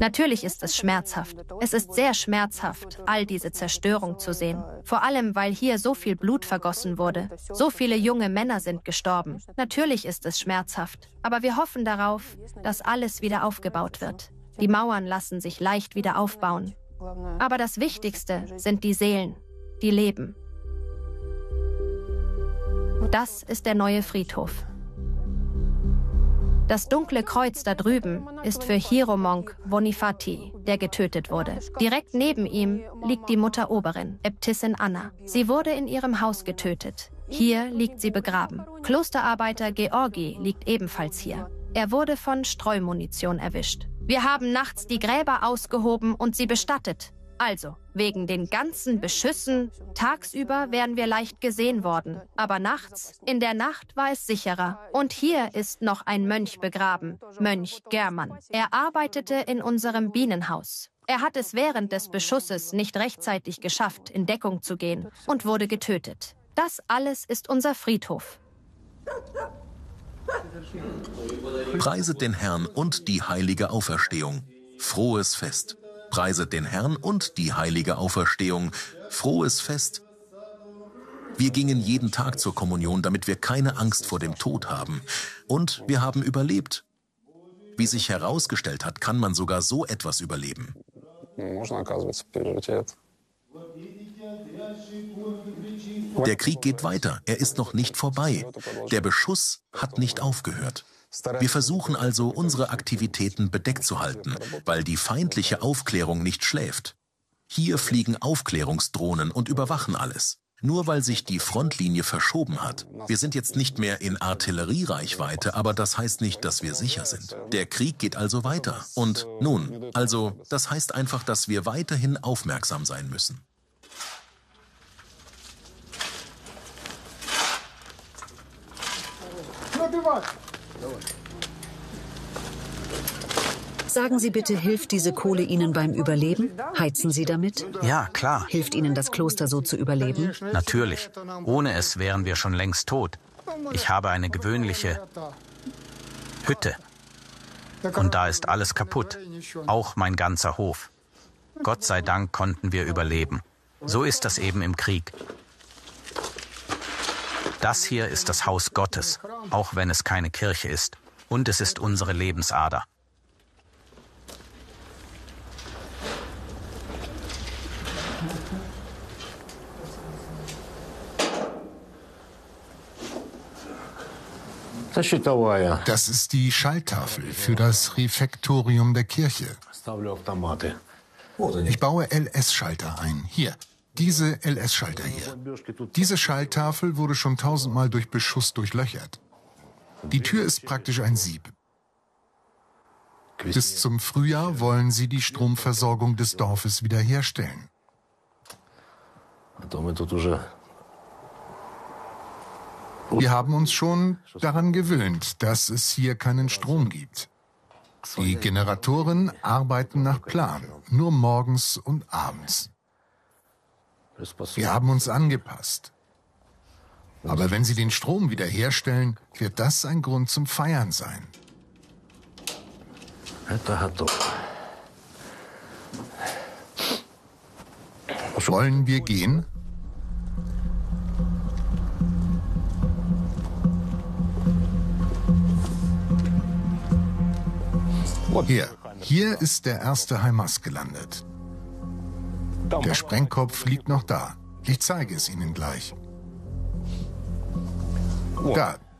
Natürlich ist es schmerzhaft. Es ist sehr schmerzhaft, all diese Zerstörung zu sehen. Vor allem, weil hier so viel Blut vergossen wurde. So viele junge Männer sind gestorben. Natürlich ist es schmerzhaft. Aber wir hoffen darauf, dass alles wieder aufgebaut wird. Die Mauern lassen sich leicht wieder aufbauen. Aber das Wichtigste sind die Seelen, die leben. Das ist der neue Friedhof. Das dunkle Kreuz da drüben ist für Hieromonk Bonifati, der getötet wurde. Direkt neben ihm liegt die Mutter Oberin, Äbtissin Anna. Sie wurde in ihrem Haus getötet. Hier liegt sie begraben. Klosterarbeiter Georgi liegt ebenfalls hier. Er wurde von Streumunition erwischt. Wir haben nachts die Gräber ausgehoben und sie bestattet. Also, wegen den ganzen Beschüssen, tagsüber wären wir leicht gesehen worden. Aber nachts, in der Nacht war es sicherer. Und hier ist noch ein Mönch begraben, Mönch German. Er arbeitete in unserem Bienenhaus. Er hat es während des Beschusses nicht rechtzeitig geschafft, in Deckung zu gehen und wurde getötet. Das alles ist unser Friedhof. Preiset den Herrn und die heilige Auferstehung. Frohes Fest. Preiset den Herrn und die heilige Auferstehung. Frohes Fest. Wir gingen jeden Tag zur Kommunion, damit wir keine Angst vor dem Tod haben. Und wir haben überlebt. Wie sich herausgestellt hat, kann man sogar so etwas überleben. Der Krieg geht weiter, er ist noch nicht vorbei. Der Beschuss hat nicht aufgehört. Wir versuchen also, unsere Aktivitäten bedeckt zu halten, weil die feindliche Aufklärung nicht schläft. Hier fliegen Aufklärungsdrohnen und überwachen alles. Nur weil sich die Frontlinie verschoben hat. Wir sind jetzt nicht mehr in Artilleriereichweite, aber das heißt nicht, dass wir sicher sind. Der Krieg geht also weiter. Und nun, also, das heißt einfach, dass wir weiterhin aufmerksam sein müssen. Sagen Sie bitte, hilft diese Kohle Ihnen beim Überleben? Heizen Sie damit? Ja, klar. Hilft Ihnen das Kloster so zu überleben? Natürlich. Ohne es wären wir schon längst tot. Ich habe eine gewöhnliche Hütte. Und da ist alles kaputt. Auch mein ganzer Hof. Gott sei Dank konnten wir überleben. So ist das eben im Krieg. Das hier ist das Haus Gottes, auch wenn es keine Kirche ist. Und es ist unsere Lebensader. Das ist die Schalltafel für das Refektorium der Kirche. Ich baue LS-Schalter ein. Hier, diese LS-Schalter hier. Diese Schalltafel wurde schon 1000-mal durch Beschuss durchlöchert. Die Tür ist praktisch ein Sieb. Bis zum Frühjahr wollen sie die Stromversorgung des Dorfes wiederherstellen. Wir haben uns schon daran gewöhnt, dass es hier keinen Strom gibt. Die Generatoren arbeiten nach Plan, nur morgens und abends. Wir haben uns angepasst. Aber wenn sie den Strom wiederherstellen, wird das ein Grund zum Feiern sein. Wollen wir gehen? Hier ist der erste HIMARS gelandet. Der Sprengkopf liegt noch da. Ich zeige es Ihnen gleich. Da,